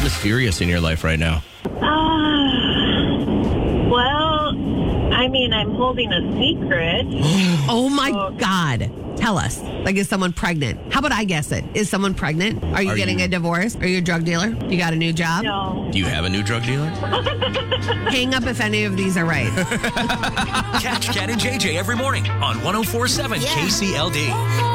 mysterious in your life right now? I'm holding a secret. Oh, my God. Tell us. Like, is someone pregnant? How about I guess it? Is someone pregnant? Are you getting a divorce? Are you a drug dealer? You got a new job? No. Do you have a new drug dealer? Hang up if any of these are right. Catch Cat and JJ every morning on 104.7 KCLD.